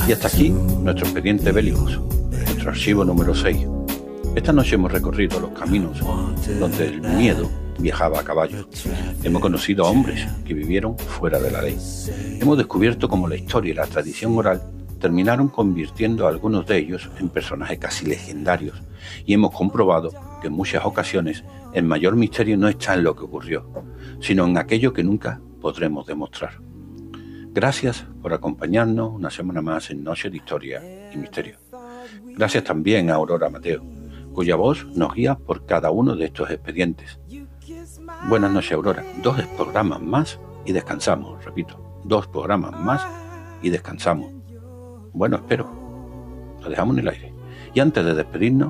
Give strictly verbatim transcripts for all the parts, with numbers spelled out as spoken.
Y hasta aquí nuestro expediente bélicos, nuestro archivo número seis. Esta noche hemos recorrido los caminos donde el miedo viajaba a caballo. Hemos conocido a hombres que vivieron fuera de la ley. Hemos descubierto cómo la historia y la tradición oral terminaron convirtiendo a algunos de ellos en personajes casi legendarios, y hemos comprobado que en muchas ocasiones el mayor misterio no está en lo que ocurrió, sino en aquello que nunca podremos demostrar. Gracias por acompañarnos una semana más en Noche de Historia y Misterio. Gracias también a Aurora Mateo, cuya voz nos guía por cada uno de estos expedientes. Buenas noches, Aurora. Dos programas más y descansamos, repito, dos programas más y descansamos. Bueno, espero. Lo dejamos en el aire. Y antes de despedirnos,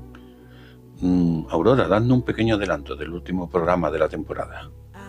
mmm, Aurora, dando un pequeño adelanto del último programa de la temporada.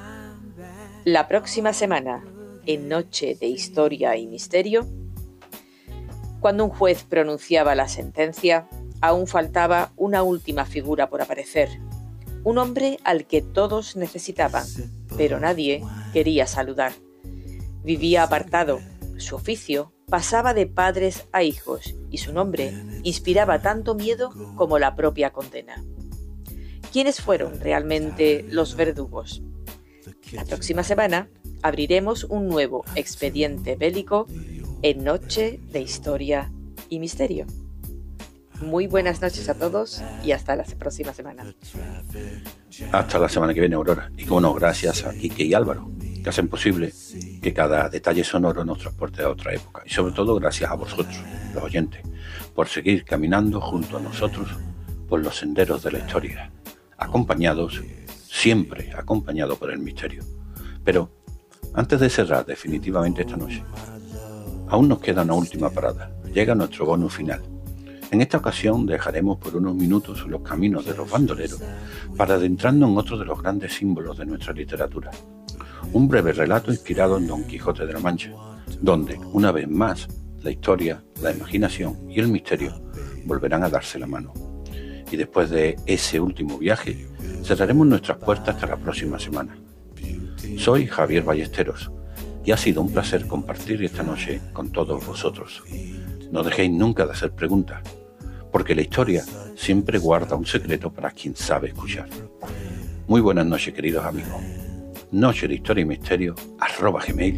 La próxima semana, en Noche de Historia y Misterio, cuando un juez pronunciaba la sentencia, aún faltaba una última figura por aparecer. Un hombre al que todos necesitaban, pero nadie quería saludar. Vivía apartado. Su oficio pasaba de padres a hijos y su nombre inspiraba tanto miedo como la propia condena. ¿Quiénes fueron realmente los verdugos? La próxima semana abriremos un nuevo expediente bélico en Noche de Historia y Misterio. Muy buenas noches a todos y hasta la próxima semana. Hasta la semana que viene, Aurora. Y como no, gracias a Quique y Álvaro, que hacen posible que cada detalle sonoro nos transporte a otra época. Y sobre todo gracias a vosotros, los oyentes, por seguir caminando junto a nosotros por los senderos de la historia, acompañados, siempre acompañados por el misterio. Pero antes de cerrar definitivamente esta noche, aún nos queda una última parada. Llega nuestro bonus final. En esta ocasión dejaremos por unos minutos los caminos de los bandoleros para adentrarnos en otro de los grandes símbolos de nuestra literatura. Un breve relato inspirado en Don Quijote de la Mancha, donde, una vez más, la historia, la imaginación y el misterio volverán a darse la mano. Y después de ese último viaje, cerraremos nuestras puertas hasta la próxima semana. Soy Javier Ballesteros y ha sido un placer compartir esta noche con todos vosotros. No dejéis nunca de hacer preguntas, porque la historia siempre guarda un secreto para quien sabe escuchar. Muy buenas noches, queridos amigos. Noche de Historia y Misterio, arroba gmail.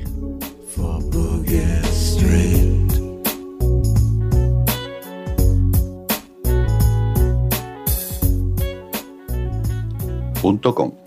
Punto com.